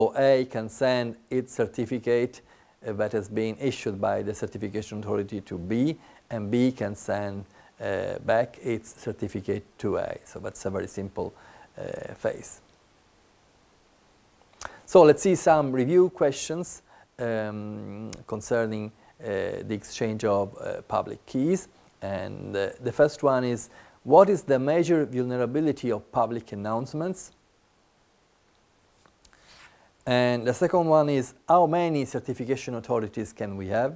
A can send its certificate that has been issued by the certification authority to B, and B can send back its certificate to A. So that's a very simple phase. So let's see some review questions concerning the exchange of public keys. And the first one is, what is the major vulnerability of public announcements? And the second one is, how many certification authorities can we have?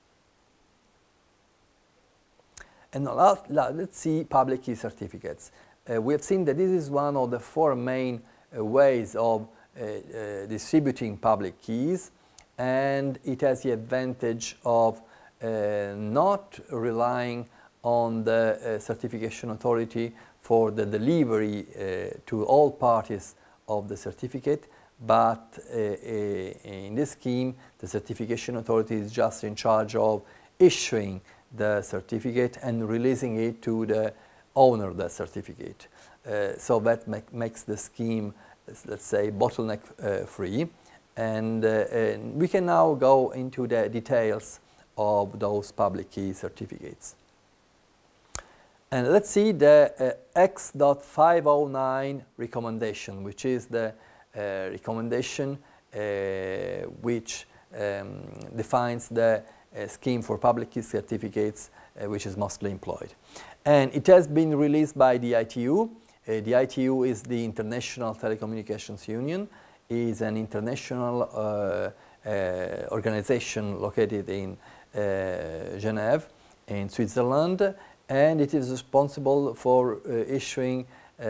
And let's see public key certificates. We have seen that this is one of the four main ways of distributing public keys, and it has the advantage of not relying on the certification authority for the delivery to all parties of the certificate, but in this scheme, the certification authority is just in charge of issuing the certificate and releasing it to the owner of the certificate. So that makes the scheme, let's say, bottleneck free. And we can now go into the details of those public key certificates. And let's see the X.509 recommendation, which is the recommendation which defines the scheme for public key certificates which is mostly employed. And it has been released by the ITU. The ITU is the International Telecommunications Union. It is an international organization located in Geneva, in Switzerland, and it is responsible for issuing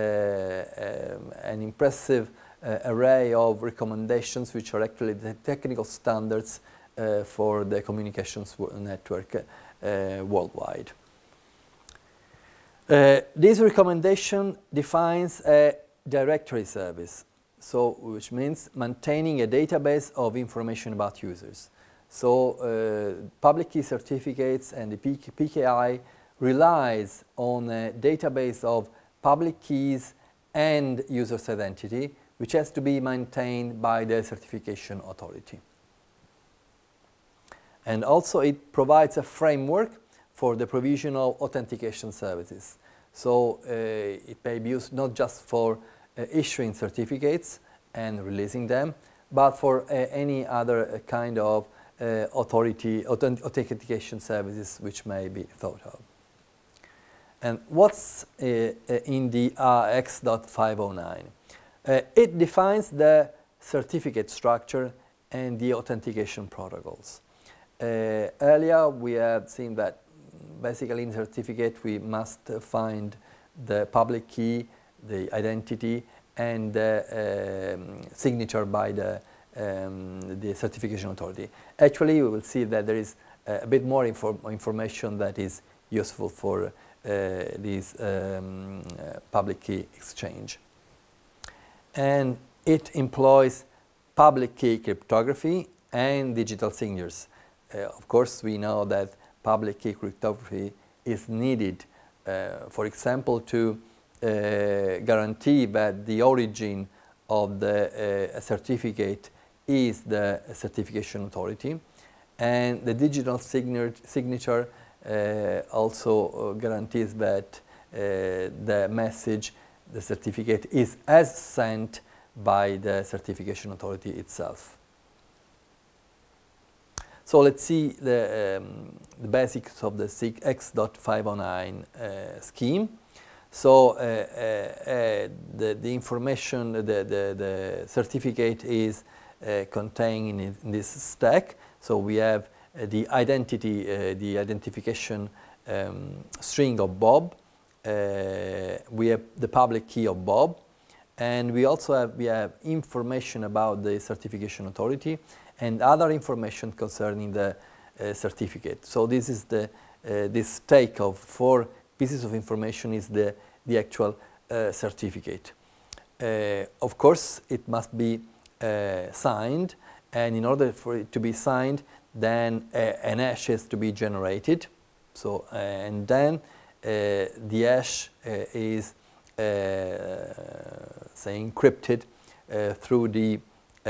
an impressive array of recommendations which are actually the technical standards for the communications network worldwide. This recommendation defines a directory service, so which means maintaining a database of information about users. So public key certificates and the PKI relies on a database of public keys and user's identity, which has to be maintained by the certification authority. And also it provides a framework for the provision of authentication services. So it may be used not just for issuing certificates and releasing them, but for any other kind of authentication services which may be thought of. And what's in the X.509? It defines the certificate structure and the authentication protocols. Earlier we have seen that basically in certificate we must find the public key, the identity, and the signature by the certification authority. Actually, we will see that there is a bit more information that is useful for this public key exchange. And it employs public key cryptography and digital signatures. Of course, we know that public key cryptography is needed, for example, to guarantee that the origin of the certificate is the certification authority, and the digital signature also guarantees that the message, the certificate, is as sent by the certification authority itself. So let's see the basics of the X.509 scheme. So the information, the certificate is contained in this stack. So we have the identity, the identification string of Bob. We have the public key of Bob, and we also have information about the certification authority and other information concerning the certificate. So this is this stack of 4 pieces of information is the actual certificate. Of course, it must be signed, and in order for it to be signed, then an hash has to be generated. So and then the hash is say encrypted through the